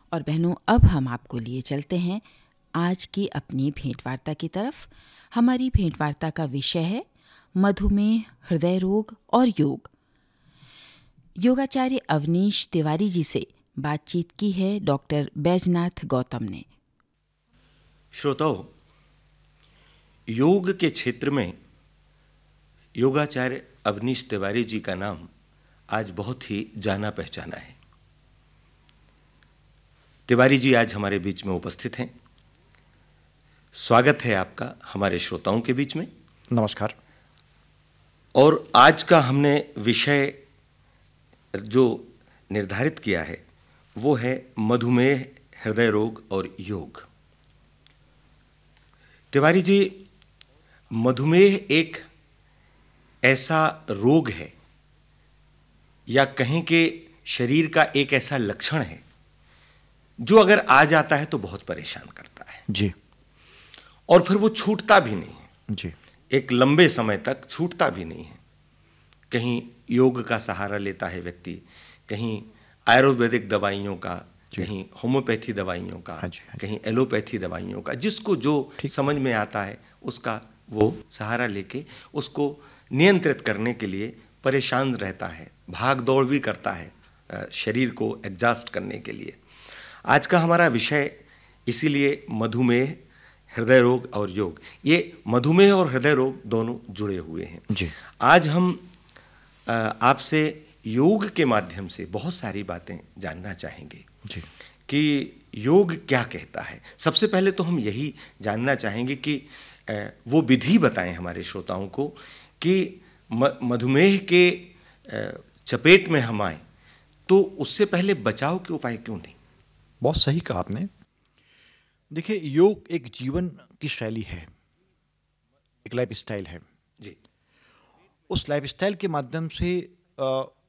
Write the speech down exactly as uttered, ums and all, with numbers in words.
और बहनों, अब हम आपको लिए चलते हैं आज की अपनी भेंटवार्ता की तरफ। हमारी भेंटवार्ता का विषय है मधुमेह, हृदय रोग और योग। योगाचार्य अवनीश तिवारी जी से बातचीत की है डॉक्टर बैजनाथ गौतम ने। श्रोताओं, योग के क्षेत्र में योगाचार्य अवनीश तिवारी जी का नाम आज बहुत ही जाना पहचाना है। तिवारी जी आज हमारे बीच में उपस्थित हैं। स्वागत है आपका हमारे श्रोताओं के बीच में। नमस्कार। और आज का हमने विषय जो निर्धारित किया है वो है मधुमेह, हृदय रोग और योग। तिवारी जी, मधुमेह एक ऐसा रोग है या कहें कि शरीर का एक ऐसा लक्षण है जो अगर आ जाता है तो बहुत परेशान करता है जी। और फिर वो छूटता भी नहीं है जी। एक लंबे समय तक छूटता भी नहीं है। कहीं योग का सहारा लेता है व्यक्ति, कहीं आयुर्वेदिक दवाइयों का, कहीं होम्योपैथी दवाइयों का, हाँ जी, हाँ जी। कहीं एलोपैथी दवाइयों का, जिसको जो समझ में आता है उसका वो सहारा लेके उसको नियंत्रित करने के लिए परेशान रहता है, भाग दौड़ भी करता है शरीर को एडजस्ट करने के लिए। आज का हमारा विषय इसीलिए मधुमेह, हृदय रोग और योग। ये मधुमेह और हृदय रोग दोनों जुड़े हुए हैं जी। आज हम आपसे योग के माध्यम से बहुत सारी बातें जानना चाहेंगे जी। कि योग क्या कहता है। सबसे पहले तो हम यही जानना चाहेंगे कि वो विधि बताएं हमारे श्रोताओं को कि मधुमेह के चपेट में हम आए तो उससे पहले बचाव के उपाय क्यों नहीं। बहुत सही कहा आपने। देखिए, योग एक जीवन की शैली है, एक लाइफ स्टाइल है जी। उस लाइफ स्टाइल के माध्यम से